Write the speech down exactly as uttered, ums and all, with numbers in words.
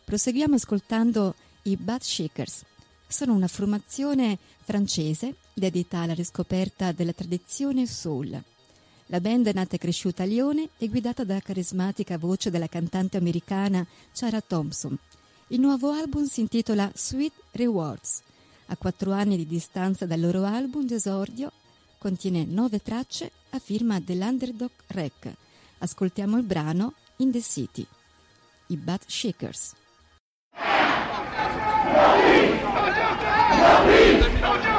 Proseguiamo ascoltando i Butt Shakers. Sono una formazione francese dedita alla riscoperta della tradizione soul. La band è nata e cresciuta a Lione e guidata dalla carismatica voce della cantante americana Chara Thompson. Il nuovo album si intitola Sweet Rewards. A quattro anni di distanza dal loro album d'esordio, contiene nove tracce a firma dell'Underdog Rec. Ascoltiamo il brano In the City. I Butt Shakers. La vie, la vie, la vie.